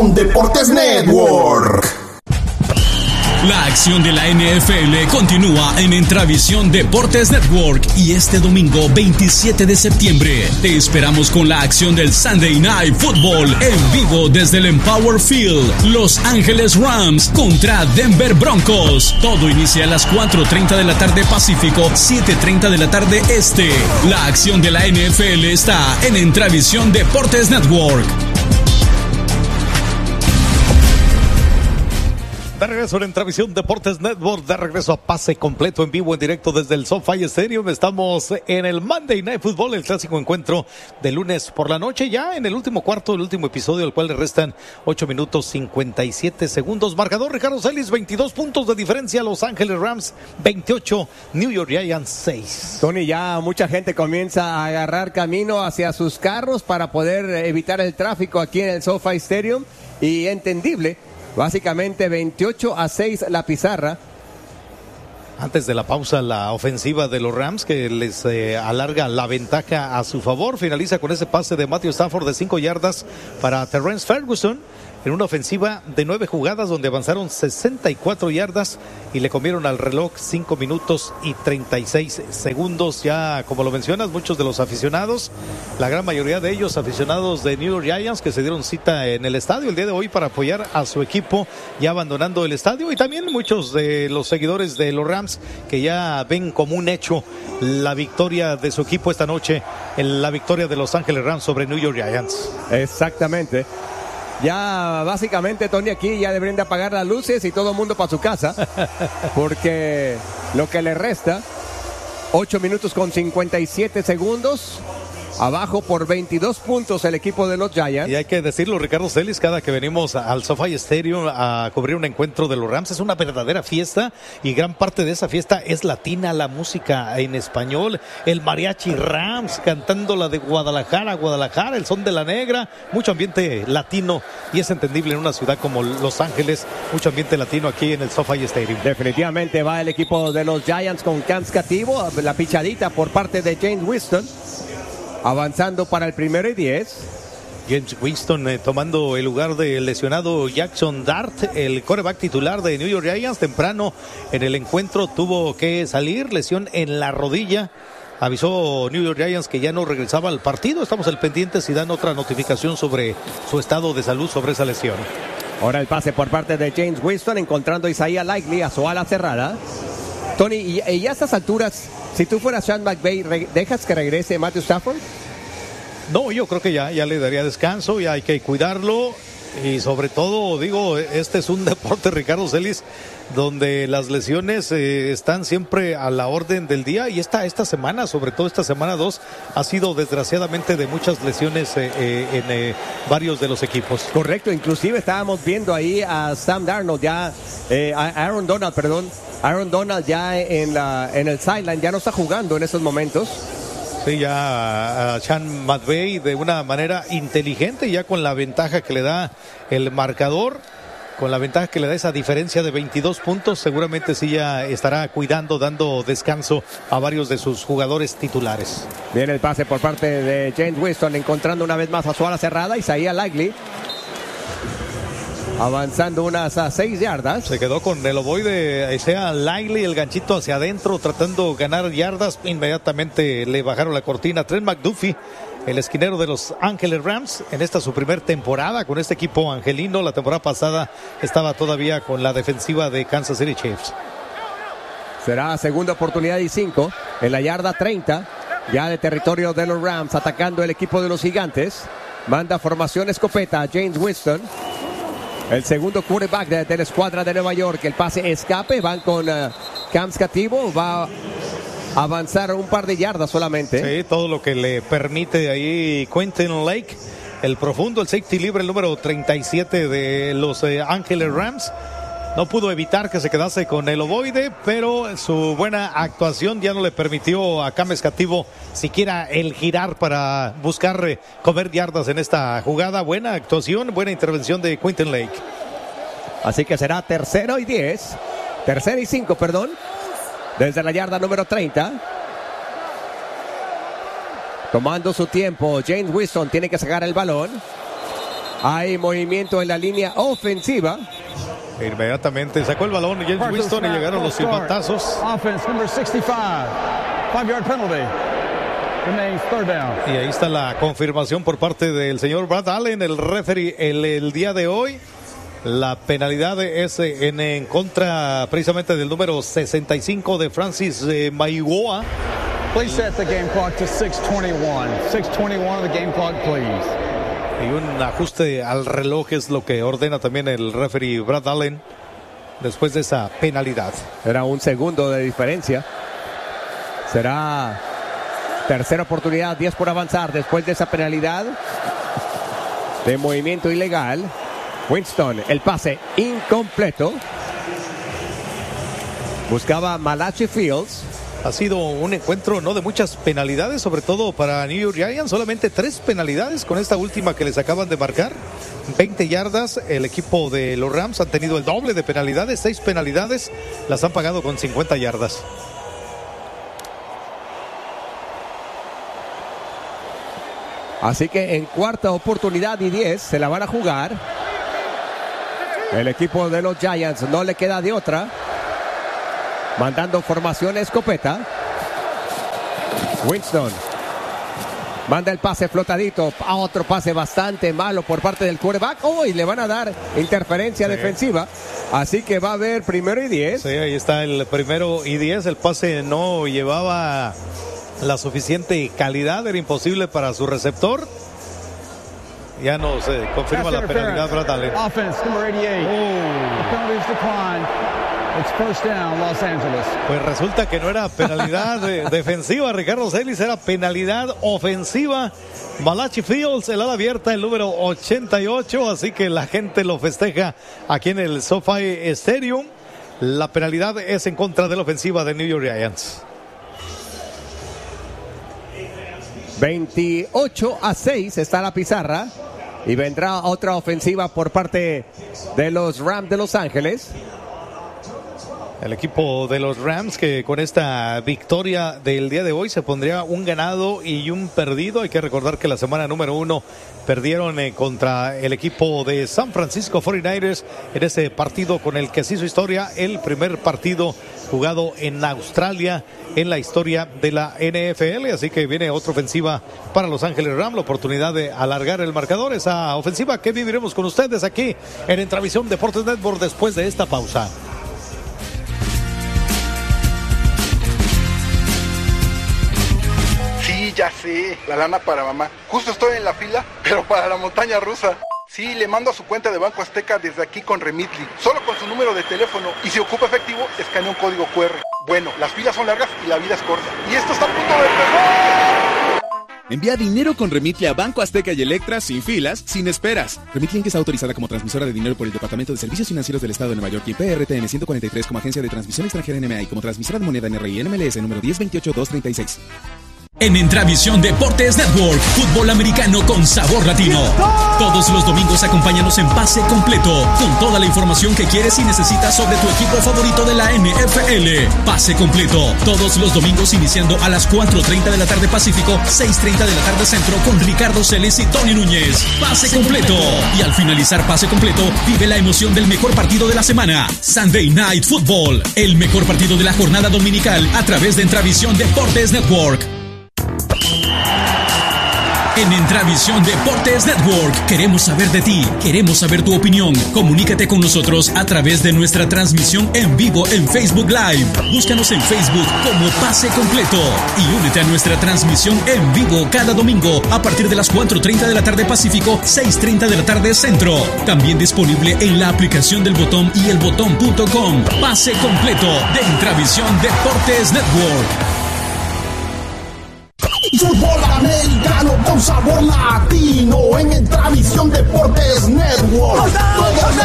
Deportes Network. La acción de la NFL continúa en Entravisión Deportes Network y este domingo 27 de septiembre te esperamos con la acción del Sunday Night Football en vivo desde el Empower Field. Los Ángeles Rams contra Denver Broncos. Todo inicia a las 4:30 de la tarde Pacífico, 7:30 de la tarde Este. La acción de la NFL está en Entravisión Deportes Network. De regreso en Entravisión Deportes Network, de regreso a pase completo en vivo, en directo desde el SoFi Stadium. Estamos en el Monday Night Football, el clásico encuentro de lunes por la noche, ya en el último cuarto, el último episodio, al cual le restan 8 minutos 57 segundos. Marcador, Ricardo Celis, 22 puntos de diferencia, Los Ángeles Rams 28, New York Giants 6. Tony, ya mucha gente comienza a agarrar camino hacia sus carros para poder evitar el tráfico aquí en el SoFi Stadium, y entendible. Básicamente 28-6 la pizarra. Antes de la pausa, la ofensiva de los Rams, que les alarga la ventaja a su favor, finaliza con ese pase de Matthew Stafford de 5 yardas para Terrence Ferguson, en una ofensiva de 9 jugadas donde avanzaron 64 yardas y le comieron al reloj 5 minutos y 36 segundos. Ya, como lo mencionas, muchos de los aficionados, la gran mayoría de ellos aficionados de New York Giants, que se dieron cita en el estadio el día de hoy para apoyar a su equipo, ya abandonando el estadio, y también muchos de los seguidores de los Rams que ya ven como un hecho la victoria de su equipo esta noche, la victoria de Los Ángeles Rams sobre New York Giants. Exactamente. Ya básicamente, Tony, aquí ya deberían de apagar las luces y todo el mundo para su casa, porque lo que le resta, 8 minutos con 57 segundos, abajo por 22 puntos el equipo de los Giants. Y hay que decirlo, Ricardo Celis, cada que venimos al SoFi Stadium a cubrir un encuentro de los Rams, es una verdadera fiesta, y gran parte de esa fiesta es latina, la música en español, el mariachi Rams cantando la de Guadalajara, Guadalajara, el son de la negra, mucho ambiente latino, y es entendible en una ciudad como Los Ángeles, mucho ambiente latino aquí en el SoFi Stadium. Definitivamente va el equipo de los Giants con Cam Cativo, la pichadita por parte de James Winston. Avanzando para el 1-10. James Winston tomando el lugar del lesionado Jackson Dart, el quarterback titular de New York Giants. Temprano en el encuentro tuvo que salir, lesión en la rodilla. Avisó New York Giants que ya no regresaba al partido. Estamos al pendiente si dan otra notificación sobre su estado de salud, sobre esa lesión. Ahora el pase por parte de James Winston, encontrando a Isaiah Likely a su ala cerrada. Tony, y a estas alturas, si tú fueras Sean McVay, ¿dejas que regrese Matthew Stafford? No, yo creo que ya le daría descanso, ya hay que cuidarlo, y sobre todo, digo, este es un deporte, Ricardo Celis, donde las lesiones están siempre a la orden del día, y esta semana, sobre todo esta semana 2, ha sido desgraciadamente de muchas lesiones en varios de los equipos. Correcto, inclusive estábamos viendo ahí a Sam Darnold, a Aaron Donald ya en el sideline, ya no está jugando en esos momentos. Sí, ya a Sean McVay de una manera inteligente, ya con la ventaja que le da el marcador, con la ventaja que le da esa diferencia de 22 puntos, seguramente sí ya estará cuidando, dando descanso a varios de sus jugadores titulares. Viene el pase por parte de James Winston, encontrando una vez más a su ala cerrada, Isaiah Likely. Avanzando unas 6 yardas. Se quedó con el ovoide Isaiah Likely, el ganchito hacia adentro, tratando de ganar yardas. Inmediatamente le bajaron la cortina. Trent McDuffie, el esquinero de los Ángeles Rams, en esta su primer temporada con este equipo angelino. La temporada pasada estaba todavía con la defensiva de Kansas City Chiefs. Será segunda oportunidad y 5 en la yarda 30, ya de territorio de los Rams, atacando el equipo de los Gigantes. Manda formación escopeta a James Winston, el segundo quarterback de la escuadra de Nueva York. El pase escape, van con Cam Cativo, va a avanzar un par de yardas solamente. Sí, todo lo que le permite ahí Quentin Lake, el profundo, el safety libre, el número 37 de los Ángeles Rams. No pudo evitar que se quedase con el ovoide, pero su buena actuación ya no le permitió a Cam Cativo siquiera el girar para buscar comer yardas en esta jugada. Buena actuación, buena intervención de Quentin Lake. Así que será tercera y 5, desde la yarda número 30. Tomando su tiempo, James Winston tiene que sacar el balón. Hay movimiento en la línea ofensiva. Inmediatamente sacó el balón James Winston y llegaron los silbatazos. Offense number 65. 5-yard penalty. Remains third down. Y ahí está la confirmación por parte del señor Brad Allen, el referee, el día de hoy. La penalidad es en contra precisamente del número 65 de Francis Maigoa. Please set the game clock to 6:21. 6:21 of the game clock, please. Y un ajuste al reloj es lo que ordena también el referee Brad Allen después de esa penalidad. Era un segundo de diferencia. Será tercera oportunidad, 10 por avanzar después de esa penalidad de movimiento ilegal. Winston, el pase incompleto. Buscaba Malachi Fields. Ha sido un encuentro no de muchas penalidades, sobre todo para New York Giants. Solamente 3 penalidades con esta última que les acaban de marcar. 20 yardas. El equipo de los Rams han tenido el doble de penalidades. 6 penalidades. Las han pagado con 50 yardas. Así que en cuarta oportunidad y 10 se la van a jugar. El equipo de los Giants no le queda de otra. Mandando formación escopeta. Winston manda el pase flotadito. A otro pase bastante malo por parte del quarterback. Y le van a dar interferencia defensiva. Así que va a haber 1st y 10. Sí, ahí está el 1st y 10. El pase no llevaba la suficiente calidad. Era imposible para su receptor. Ya nos confirma la penalidad Brad Allen. Offense number 88. The penalties decline. It's first down, Los Angeles. Pues resulta que no era penalidad defensiva, Ricardo Celis, era penalidad ofensiva. Malachi Fields, el ala abierta, el número 88, así que la gente lo festeja aquí en el SoFi Stadium. La penalidad es en contra de la ofensiva de New York Giants. 28-6 está la pizarra. Y vendrá otra ofensiva por parte de los Rams de Los Ángeles. El equipo de los Rams que con esta victoria del día de hoy se pondría un ganado y un perdido. Hay que recordar que la semana número 1 perdieron contra el equipo de San Francisco 49ers en ese partido con el que se hizo historia, el primer partido jugado en Australia en la historia de la NFL. Así que viene otra ofensiva para Los Ángeles Rams, la oportunidad de alargar el marcador. Esa ofensiva que viviremos con ustedes aquí en Entravisión Deportes Network después de esta pausa. Ya sé, la lana para mamá. Justo estoy en la fila, pero para la montaña rusa. Sí, le mando a su cuenta de Banco Azteca desde aquí con Remitly. Solo con su número de teléfono. Y si ocupa efectivo, escanea un código QR. Bueno, las filas son largas y la vida es corta. Y esto está a punto de empezar. Envía dinero con Remitly a Banco Azteca y Electra sin filas, sin esperas. Remitly es autorizada como transmisora de dinero por el Departamento de Servicios Financieros del Estado de Nueva York y PRTN 143 como agencia de transmisión extranjera NMA y como transmisora de moneda NRI NMLS número 1028236. En Entravisión Deportes Network, fútbol americano con sabor latino. Todos los domingos acompáñanos en Pase Completo, con toda la información que quieres y necesitas sobre tu equipo favorito de la NFL. Pase Completo, todos los domingos iniciando a las 4:30 de la tarde Pacífico, 6:30 de la tarde Centro, con Ricardo Celis y Tony Núñez. Pase Completo. Y al finalizar Pase Completo, vive la emoción del mejor partido de la semana. Sunday Night Football, el mejor partido de la jornada dominical a través de Entravisión Deportes Network. En Entravisión Deportes Network queremos saber de ti, queremos saber tu opinión. Comunícate con nosotros a través de nuestra transmisión en vivo en Facebook Live. Búscanos en Facebook como Pase Completo y únete a nuestra transmisión en vivo cada domingo a partir de las 4:30 de la tarde Pacífico, 6:30 de la tarde Centro. También disponible en la aplicación del Botón y elbotón.com. Pase Completo de Entravisión Deportes Network. Fútbol americano con sabor latino en Entravisión Deportes Network.